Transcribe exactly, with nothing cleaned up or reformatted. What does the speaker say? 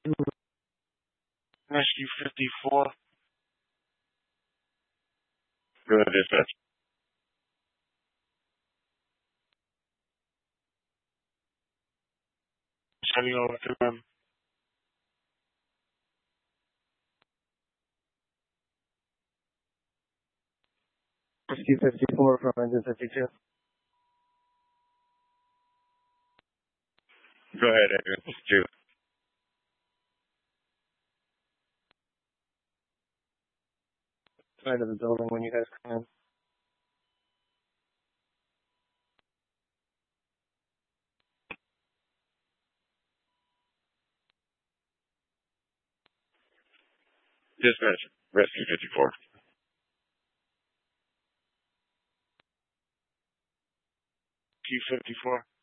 Rescue fifty-four. Go ahead, dispatch. Sending over to them. Rescue fifty-four from engine fifty-two. Go ahead, engine fifty-two. Side of the building when you guys come in. Dispatch. Rescue fifty-four. Rescue fifty-four.